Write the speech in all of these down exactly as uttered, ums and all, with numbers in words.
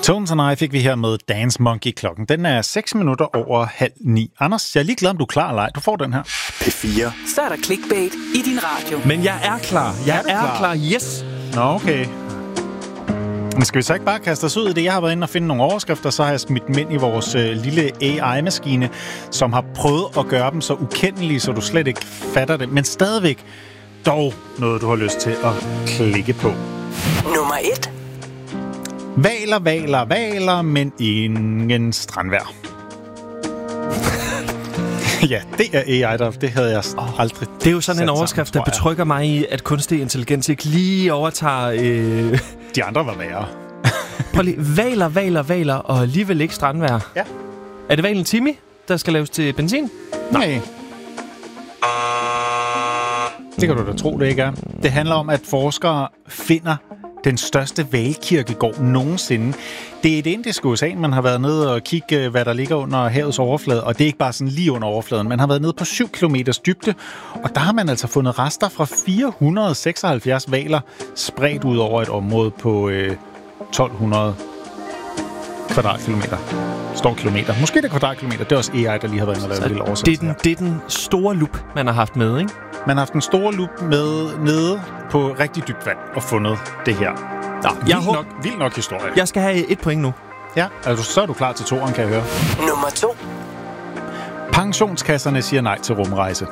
Tones and I fik vi her med Dance Monkey. Klokken. Den er seks minutter over halv ni. Anders, jeg er lige glad, om du er klar eller ej. Du får den her. P fire. Så er der clickbait i din radio. Men jeg er klar. Jeg er, er klar? klar. Yes. Nå, okay. Men skal vi så ikke bare kaste os ud i det? Jeg har været inde og finde nogle overskrifter, så har jeg smidt dem ind i vores øh, lille A I-maskine, som har prøvet at gøre dem så ukendelige, så du slet ikke fatter det. Men stadigvæk dog noget, du har lyst til at klikke på. Nummer et. Valer, valer, valer, men ingen strandvejr. Ja, det er A I, der. Det havde jeg aldrig. Det er jo sådan en overskrift, sammen, der betrygger mig i, at kunstig intelligens ikke lige overtager... Øh... De andre var værre. Prøv lige. Valer, valer, valer, og alligevel ikke strandvejr. Ja. Er det valen Timmy, der skal laves til benzin? Nej. Nej. Det kan du da tro, det ikke er. Det handler om, at forskere finder den største hvalkirkegård nogensinde. Det er et indisk U S A, man har været nede og kigge, hvad der ligger under havets overflade, og det er ikke bare sådan lige under overfladen. Man har været nede på syv kilometers dybde, og der har man altså fundet rester fra fire hundrede og seksoghalvfjerds hvaler spredt ud over et område på øh, tolv hundrede kvadratkilometer. Står kilometer. Måske det er kvadratkilometer. Det er også A I, der lige har været inde og lavet en lille oversættelse. Det er, den, det er den store lup, man har haft med, ikke? Man har haft en stor lup med nede på rigtig dybt vand og fundet det her. Nå, jeg vild, håb... nok, vild nok historie. Jeg skal have et point nu. Ja, altså, så er du klar til toeren, kan jeg høre. Nummer to. Pensionskasserne siger nej til rumrejse.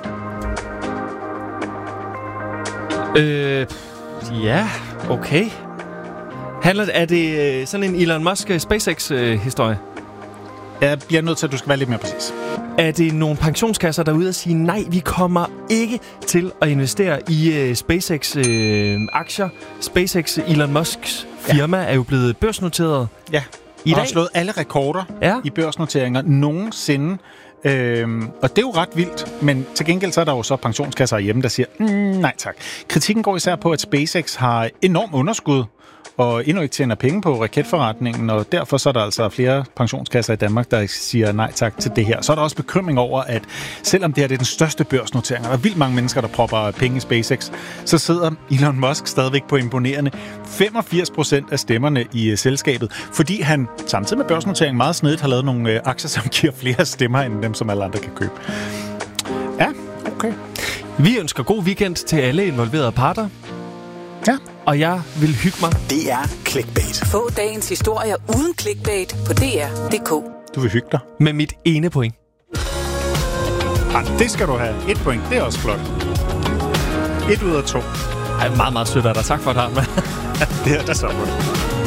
Øh, ja, okay. Handler, er det sådan en Elon Musk SpaceX-historie? Jeg bliver nødt til, at du skal være lidt mere præcis. Er det nogle pensionskasser, der er ude og sige, nej, vi kommer ikke til at investere i uh, SpaceX-aktier? Uh, SpaceX, Elon Musks firma, ja. Er jo blevet børsnoteret ja. i og dag. har slået alle rekorder ja. i børsnoteringer nogensinde. Øhm, og det er jo ret vildt, men til gengæld så er der jo så pensionskasser hjemme, der siger, mm, nej tak. Kritikken går især på, at SpaceX har enormt underskud, og endnu ikke tjener penge på raketforretningen, og derfor så er der altså flere pensionskasser i Danmark, der siger nej tak til det her. Så er der også bekymring over, at selvom det her det er den største børsnotering, og der er vildt mange mennesker, der propper penge i SpaceX, så sidder Elon Musk stadigvæk på imponerende femogfirs procent af stemmerne i uh, selskabet, fordi han samtidig med børsnotering meget snedigt har lavet nogle uh, aktier, som giver flere stemmer end dem, som alle andre kan købe. Ja, okay. Vi ønsker god weekend til alle involverede parter. Ja. Og jeg vil hygge mig. Det er clickbait. Få dagens historier uden clickbait på D R punktum D K. Du vil hygge dig. Med mit ene point. Ja, det skal du have. Et point, det er også flot. Et ud af to. Ej, meget, meget sødt af dig. Tak for det, Harman. Det er det så godt.